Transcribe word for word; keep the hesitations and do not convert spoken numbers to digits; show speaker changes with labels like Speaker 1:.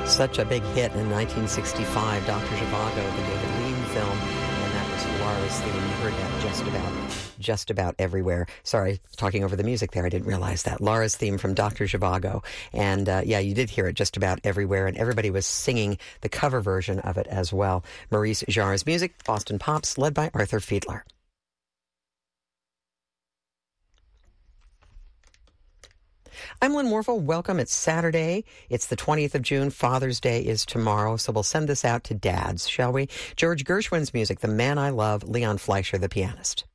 Speaker 1: Such a big hit in nineteen sixty-five, Doctor Zhivago, the David Lean film, and that was Laura's theme. You heard that just about, just about everywhere. Sorry, talking over the music there, I didn't realize that. Laura's theme from Doctor Zhivago, and uh, yeah, you did hear it just about everywhere, and everybody was singing the cover version of it as well. Maurice Jarre's music, Boston Pops, led by Arthur Fiedler. I'm Lynn Warfel. Welcome. It's Saturday. It's the twentieth of June. Father's Day is tomorrow, so we'll send this out to dads, shall we? George Gershwin's music, The Man I Love, Leon Fleischer, the pianist.